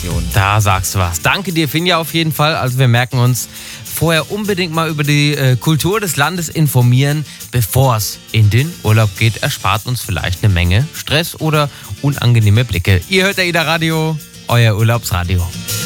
Informationen. Da sagst du was. Danke dir, Finja, auf jeden Fall. Also wir merken uns, vorher unbedingt mal über die Kultur des Landes informieren, bevor es in den Urlaub geht. Erspart uns vielleicht eine Menge Stress oder unangenehme Blicke. Ihr hört ja AIDA Radio, euer Urlaubsradio.